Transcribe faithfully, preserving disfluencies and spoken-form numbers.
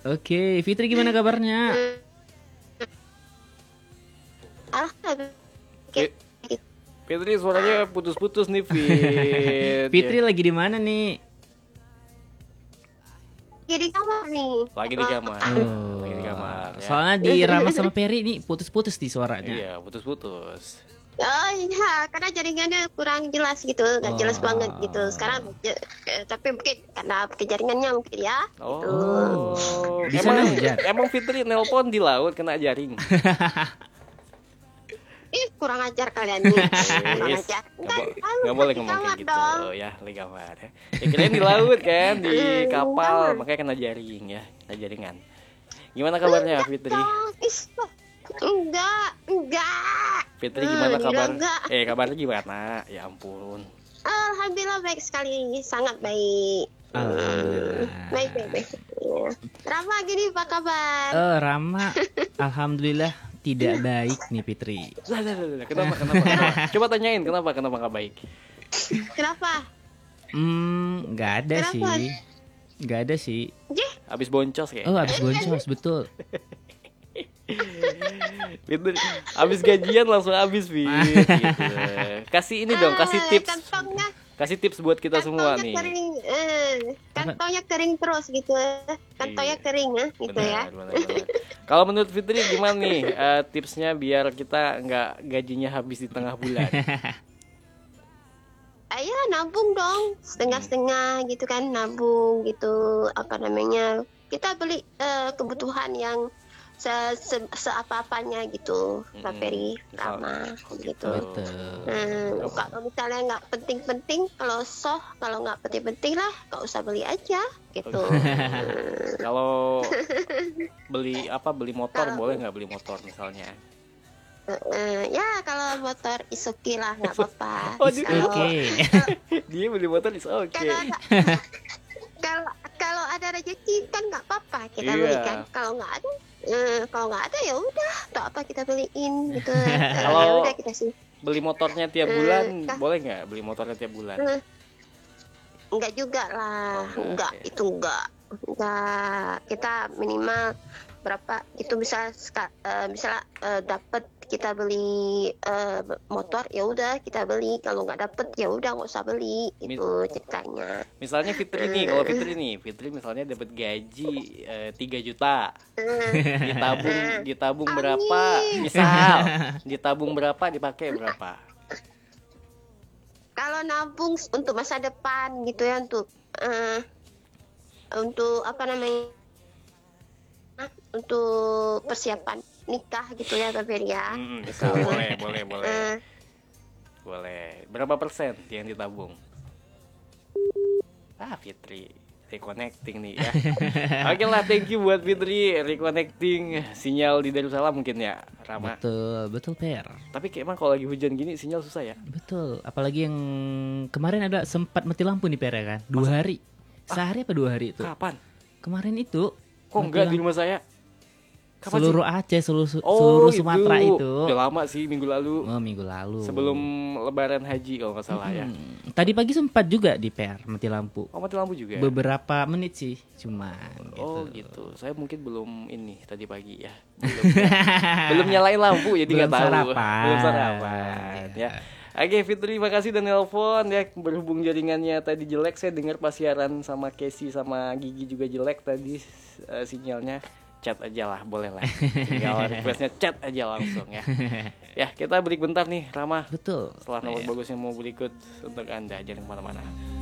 Oke, Fitri gimana kabarnya? Alhamdulillah. Fi- Fitri suaranya putus-putus nih, Fit. Fitri Ya, lagi di mana nih? Jadi kamar nih. lagi di kamar. Oh, Lagi di kamar. Ya. soalnya di Rama sama Peri nih putus-putus nih suaranya. Iya, putus-putus. Oh iya, karena jaringannya kurang jelas gitu, nggak Oh. jelas banget gitu. Sekarang, eh, tapi mungkin karena pakai jaringannya mungkin ya. Oh. Gitu. Di sana Emang, hujan? emang Fitri nelpon di laut kena jaring. Ih, kurang ajar kalian nih. Kurang Yes. ajar. Nggak, Enggak, bo- tahu, nggak boleh di ngomong kamar kayak gitu. dong. Oh, ya, di kamar ya. Ya kirain di laut kan, di Eh, di kapal, kamar. makanya kena jaring ya, kena jaringan. Gimana kabarnya Fitri? Dong, is, enggak, enggak. Fitri gimana Hmm, kabar? enggak. Eh, kabarnya gimana? Ya ampun. Alhamdulillah baik sekali, sangat baik. Alhamdulillah. Baik, baik, baik. Ya. Rama gini apa kabar? Eh, Rama, alhamdulillah tidak baik nih Fitri. Lah, lah, lah, lah. Kenapa, kenapa, kenapa? Coba tanyain kenapa, kenapa nggak baik? Kenapa? Hmm, nggak ada Kenapa? sih, nggak ada sih. Jih, Abis boncos kayak. Oh, abis boncos betul. Fitri, abis gajian langsung abis, Fit. Gitu. Kasih ini dong, kasih ah, tips. Kantongnya, Kasih tips buat kita semua kantongnya nih. kering, eh, kantongnya kering terus gitu. Kantongnya Iya. kering ya, gitu ya. Benar, benar, benar. Kalau menurut Fitri gimana nih eh, tipsnya biar kita nggak gajinya habis di tengah bulan? Ayah nabung dong, setengah-setengah gitu kan, nabung gitu, apa namanya? Kita beli eh, kebutuhan yang se, se, seapa-apanya gitu, Pak Mm-mm. Ferry, Misal- Rama, oh, gitu. Betul. Hmm, kalau misalnya nggak penting-penting, kalau soh, kalau nggak penting-penting lah, nggak usah beli aja, gitu. Hmm. Kalau beli apa beli motor Kalau- boleh nggak beli motor misalnya? Eh, ya kalau motor is okay lah, nggak apa-apa. Oh, It's Kalau- okay. Dia beli motor is oke. kalau ada kalau kalau ada rezeki kan nggak apa-apa kita Iya. beli kan. Kalau nggak ada, eh, kalau nggak ada ya udah, tak apa kita beliin gitu. Eh, Kalau- ya udah kita sih. Beli motornya tiap Eh, bulan kah? boleh nggak beli motornya tiap bulan? Eh, Enggak juga lah, Oh, enggak oke. itu enggak, enggak. Kita minimal berapa? Itu bisa ska- eh, misalnya eh, dapat kita beli eh, motor ya udah kita beli. Kalau nggak dapet ya udah nggak usah beli. Itu ceritanya. Misalnya Fitri nih, kalau Fitri nih, Fitri misalnya dapat gaji eh, tiga juta, Eh, ditabung ditabung Amin. berapa? Misal ditabung berapa dipakai berapa? Kalau nabung s- untuk masa depan gitu ya, untuk eh, untuk apa namanya, ah, untuk persiapan nikah gitu ya, Kak Ferry ya. Hmm, Gitu. misal boleh, boleh, boleh, Eh, boleh. Berapa persen yang ditabung? Ah, Fitri reconnecting nih ya. Oke lah, thank you buat Fitri reconnecting sinyal di Darussalam mungkin ya, Rama. Betul, betul Per. Tapi kayak emang kalau lagi hujan gini sinyal susah ya. Betul, apalagi yang kemarin ada sempat mati lampu nih Per ya kan? Dua hari. Sehari apa dua hari itu? Kapan? Kemarin itu. Kok mati enggak di lampu. rumah saya? Kapan Seluruh sih? Aceh, seluruh Oh, seluruh Sumatera itu. Udah lama sih, minggu lalu. Oh, minggu lalu. Sebelum lebaran haji kalau nggak salah ya. Hmm, Tadi pagi sempat juga di Per mati lampu. Oh, mati lampu juga. Beberapa menit sih, cuman Oh gitu. gitu. Saya mungkin belum ini tadi pagi ya. Belum, belum nyalain lampu jadi nggak Belum tahu. sarapan. Belum sarapan Iya. ya. Oke Fitri, makasih dan nelpon ya. Berhubung jaringannya tadi jelek, saya dengar pas siaran sama Casey sama Gigi juga jelek tadi eh, sinyalnya. Chat aja lah, boleh lah. Tinggal requestnya chat aja langsung ya. Ya kita break bentar nih Rama. Betul. Setelah nomor Iya. bagusnya mau berikut untuk Anda, jangan kemana-mana.